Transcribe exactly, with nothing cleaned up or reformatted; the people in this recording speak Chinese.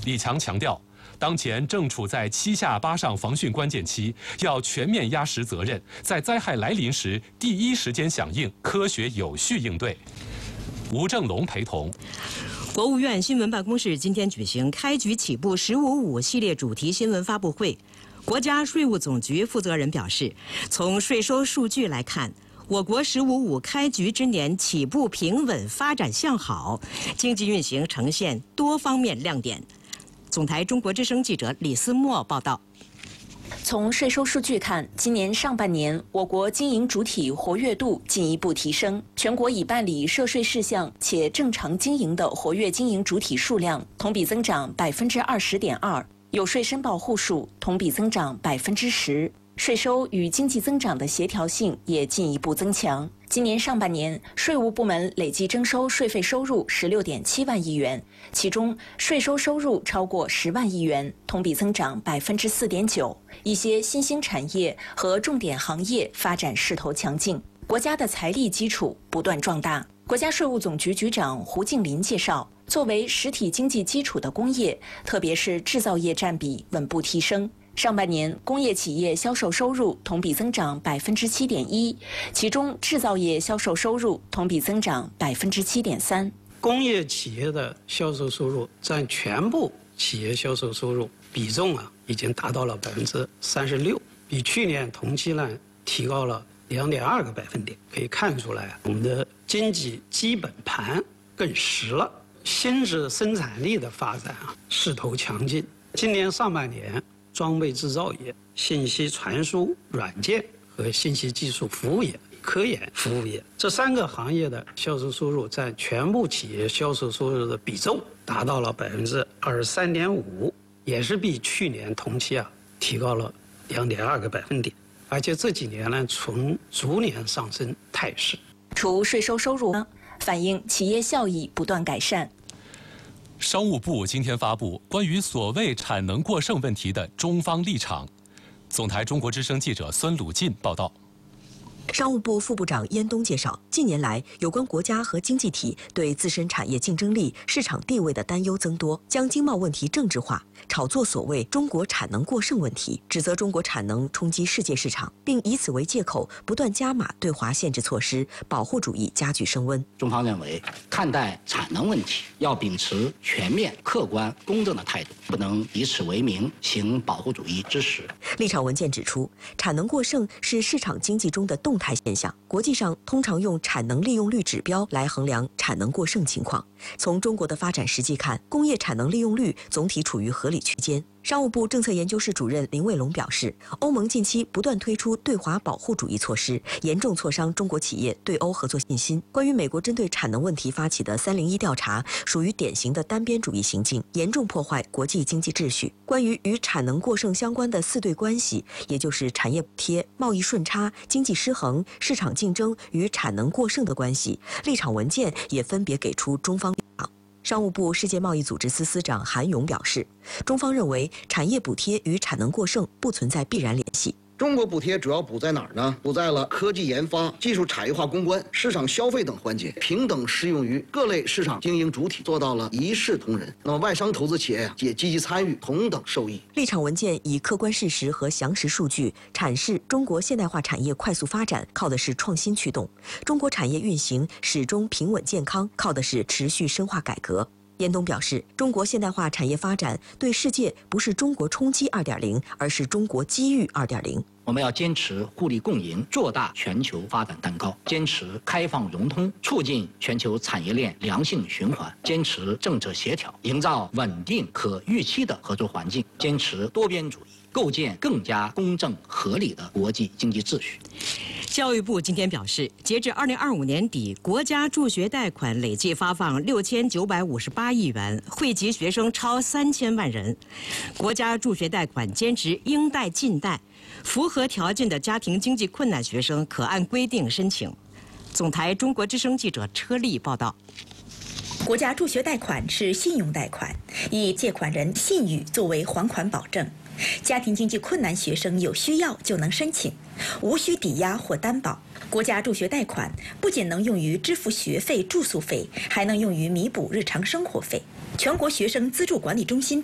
李强强调，当前正处在七下八上防汛关键期，要全面压实责任，在灾害来临时第一时间响应，科学有序应对。吴正龙陪同。 国务院新闻办公室今天举行开局起步“十五五”系列主题新闻发布会。国家税务总局负责人表示，从税收数据来看，我国“十五五”开局之年起步平稳，发展向好，经济运行呈现多方面亮点。总台中国之声记者李思墨报道。 从税收数据看，今年上半年我国经营主体活跃度进一步提升，全国已办理涉税事项且正常经营的活跃经营主体数量同比增长百分之二十点二，有税申报户数同比增长百分之十，税收与经济增长的协调性也进一步增强。今年上半年，税务部门累计征收税费收入十六点七万亿元，其中税收收入超过十万亿元，同比增长百分之四点九。一些新兴产业和重点行业发展势头强劲，国家的财力基础不断壮大。国家税务总局局长胡静林介绍，作为实体经济基础的工业，特别是制造业占比稳步提升。上半年，工业企业销售收入同比增长百分之七点一，其中制造业销售收入同比增长百分之七点三。 工业企业的销售收入占全部企业销售收入比重啊，已经达到了百分之三十六，比去年同期呢提高了两点二个百分点。可以看出来，我们的经济基本盘更实了，新质生产力的发展啊势头强劲。今年上半年，装备制造业、信息传输软件和信息技术服务业、科研服务业这三个行业的销售收入占全部企业销售收入的比重达到了百分之二十三点五，也是比去年同期啊提高了两点二个百分点，而且这几年呢呈逐年上升态势。 除税收收入，反映企业效益不断改善。 商务部今天发布关于所谓产能过剩问题的中方立场。总台中国之声记者孙鲁进报道。 商务部副部长燕东介绍，近年来有关国家和经济体对自身产业竞争力、市场地位的担忧增多，将经贸问题政治化，炒作所谓中国产能过剩问题，指责中国产能冲击世界市场，并以此为借口不断加码对华限制措施，保护主义加剧升温。 中方认为，看待产能问题要秉持全面、客观、公正的态度，不能以此为名行保护主义之实。 立场文件指出，产能过剩是市场经济中的动态现象，国际上通常用产能利用率指标来衡量产能过剩情况。从中国的发展实际看，工业产能利用率总体处于合理区间。商务部政策研究室主任林卫龙表示，欧盟近期不断推出对华保护主义措施，严重挫伤中国企业对欧合作信心。关于美国针对产能问题发起的三零一调查，属于典型的单边主义行径，严重破坏国际经济秩序。关于与产能过剩相关的四对关系，也就是产业补贴、贸易顺差、经济失衡、市场竞争与产能过剩的关系，立场文件也分别给出中方立场。商务部世界贸易组织司司长韩勇表示，中方认为产业补贴与产能过剩不存在必然联系。 中国补贴主要补在哪儿呢？补在了科技研发、技术产业化攻关、市场消费等环节，平等适用于各类市场经营主体，做到了一视同仁。那么外商投资企业呀，也积极参与，同等受益。 立场文件以客观事实和详实数据阐释中国现代化产业快速发展靠的是创新驱动，中国产业运行始终平稳健康靠的是持续深化改革。燕东表示，中国现代化产业发展对世界不是中国冲击 二点零， 而是中国机遇 二点零。 我们要坚持互利共赢，做大全球发展蛋糕；坚持开放融通，促进全球产业链良性循环；坚持政策协调，营造稳定可预期的合作环境；坚持多边主义，构建更加公正合理的国际经济秩序。 教育部今天表示，截至二零二五年底，国家助学贷款累计发放六千九百五十八亿元，惠及学生超三千万人。国家助学贷款坚持应贷尽贷，符合条件的家庭经济困难学生可按规定申请。总台中国之声记者车丽报道。 国家助学贷款是信用贷款，以借款人信誉作为还款保证。家庭经济困难学生有需要就能申请，无需抵押或担保。国家助学贷款不仅能用于支付学费、住宿费，还能用于弥补日常生活费。全国学生资助管理中心